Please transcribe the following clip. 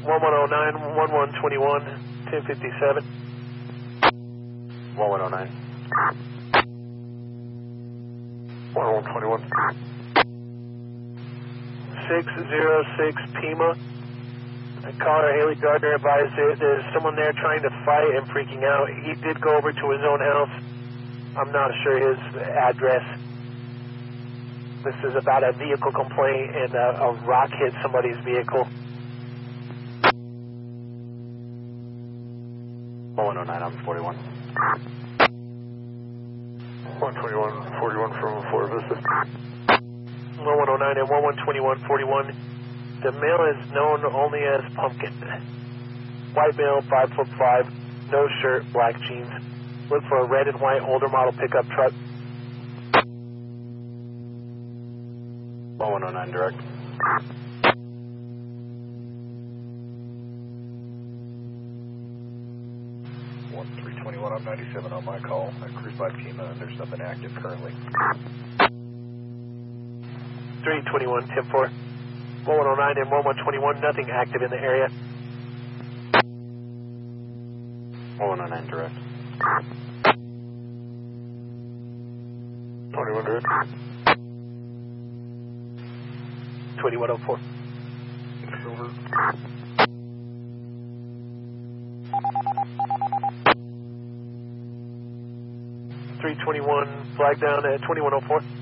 1109, 1121, 1057. 1109. 1121. 606 Pima. Caller Haley Gardner advised there's someone there trying to fight and freaking out. He did go over to his own house. I'm not sure his address. This is about a vehicle complaint and a rock hit somebody's vehicle. 1109, I'm 41. 121, 41 from Florida Vista. 1109 and 1121, 41. The male is known only as Pumpkin. White male, 5'5", no shirt, black jeans. Look for a red and white older model pickup truck. 1109 direct. 1321, I'm 97 on my call. I cruise by Pima and there's nothing active currently. 321, 10-4. 1109 and 1121, nothing active in the area. 1109 direct. 21 direct. 2104. Over. 321, flag down at 2104.